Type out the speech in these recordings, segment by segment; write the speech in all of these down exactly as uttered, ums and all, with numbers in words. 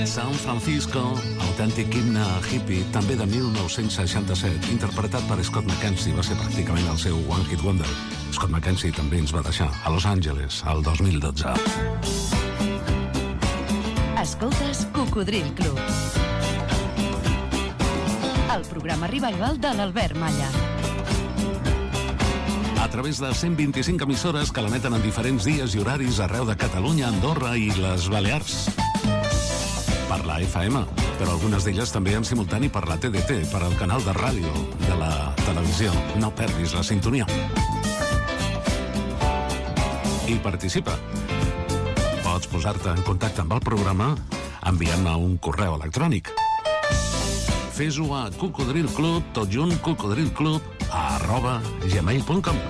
San Francisco, autèntic himne hippie, també de mil nou-cents seixanta-set, interpretat per Scott McKenzie, va ser pràcticament el seu One Hit Wonder. Scott McKenzie també ens va deixar a Los Angeles el dos mil dotze. Escoltes Cocodril Club, el programa revival de l'Albert Malla. A través de cent vint-i-cinc emissores que l'emeten en diferents dies i horaris arreu de Catalunya, Andorra i les Balears. Per la F M, però algunes d'elles també en simultani per la T D T, per al canal de ràdio de la televisió. No perdis la sintonia. I participa. Pots posar-te en contacte amb el programa enviant-me un correu electrònic. Fes-ho a cocodrilclub, tot junt, cocodrilclub, arroba gmail punt com.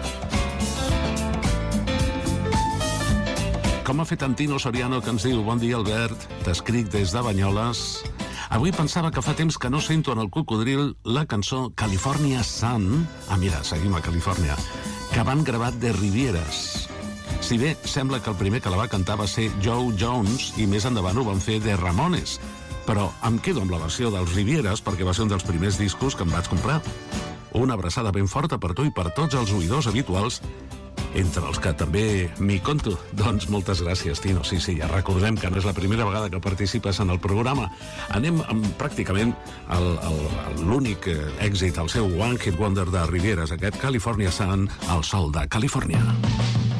Com ha fet Antino Soriano, que ens diu: bon dia, Albert, t'escric des de Banyoles. Avui pensava que fa temps que no sento en el Cocodril la cançó California Sun, ah mira, seguim a Califòrnia, que van gravar de Rivieras. Si bé sembla que el primer que la va cantar va ser Joe Jones i més endavant ho van fer de Ramones, però em quedo amb la versió dels Rivieras perquè va ser un dels primers discos que em vaig comprar. Una abraçada ben forta per tu i per tots els oïdors habituals, entre els que també m'hi conto. Doncs moltes gràcies, Tino. Sí, sí, ja recordem que no és la primera vegada que participes en el programa. Anem amb pràcticament el, el, l'únic èxit, el seu One Hit Wonder de Rivieras, aquest California Sun, el sol de Califòrnia.